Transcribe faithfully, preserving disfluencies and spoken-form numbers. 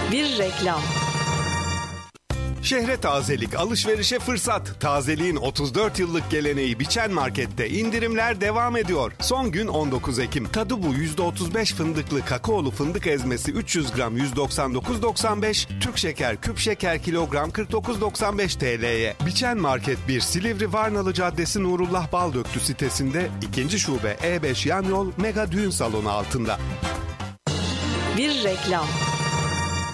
Bir reklam. Şehre tazelik, alışverişe fırsat. Tazeliğin otuz dört yıllık geleneği Biçen Market'te indirimler devam ediyor. Son gün on dokuz Ekim. Tadubu yüzde otuz beş fındıklı kakaolu fındık ezmesi üç yüz gram yüz doksan dokuz doksan beş, Türk şeker küp şeker kilogram kırk dokuz doksan beş T L'ye. Biçen Market bir Silivri Varnalı Caddesi Nurullah Baldöktü sitesinde, ikinci şube E beş yan yol Mega Düğün Salonu altında. Bir reklam.